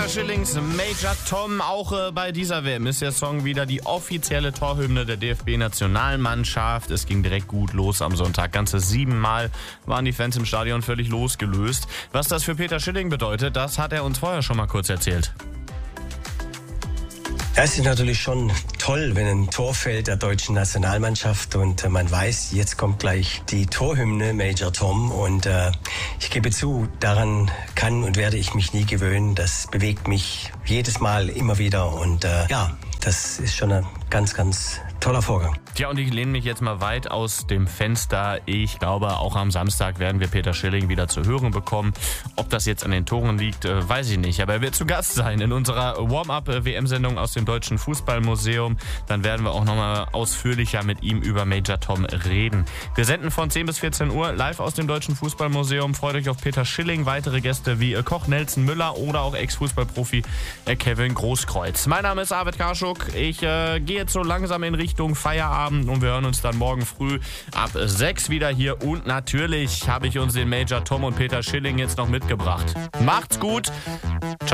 Schillings Major Tom. Auch bei dieser WM ist der Song wieder die offizielle Torhymne der DFB-Nationalmannschaft. Es ging direkt gut los am Sonntag. Ganze 7 Mal waren die Fans im Stadion völlig losgelöst. Was das für Peter Schilling bedeutet, das hat er uns vorher schon mal kurz erzählt. Ja, es ist natürlich schon toll, wenn ein Tor fällt der deutschen Nationalmannschaft und man weiß, jetzt kommt gleich die Torhymne Major Tom und ich gebe zu, daran kann und werde ich mich nie gewöhnen. Das bewegt mich jedes Mal immer wieder und das ist schon ein ganz, ganz toller Vorgang. Tja, und ich lehne mich jetzt mal weit aus dem Fenster. Ich glaube, auch am Samstag werden wir Peter Schilling wieder zu hören bekommen. Ob das jetzt an den Toren liegt, weiß ich nicht. Aber er wird zu Gast sein in unserer Warm-Up-WM-Sendung aus dem Deutschen Fußballmuseum. Dann werden wir auch nochmal ausführlicher mit ihm über Major Tom reden. Wir senden von 10 bis 14 Uhr live aus dem Deutschen Fußballmuseum. Freut euch auf Peter Schilling. Weitere Gäste wie Koch Nelson Müller oder auch Ex-Fußballprofi Kevin Großkreuz. Mein Name ist Arvid Karschuk. Ich gehe jetzt so langsam in Richtung Feierabend und wir hören uns dann morgen früh ab 6 wieder hier. Und natürlich habe ich uns den Major Tom und Peter Schilling jetzt noch mitgebracht. Macht's gut!